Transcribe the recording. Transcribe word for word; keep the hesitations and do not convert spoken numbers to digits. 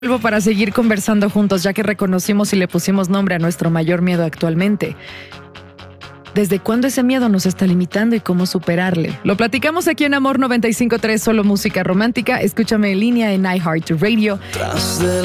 Vuelvo para seguir conversando juntos, ya que reconocimos y le pusimos nombre a nuestro mayor miedo actualmente. ¿Desde cuándo ese miedo nos está limitando y cómo superarle? Lo platicamos aquí en Amor noventa y cinco punto tres, solo música romántica. Escúchame en línea en iHeartRadio.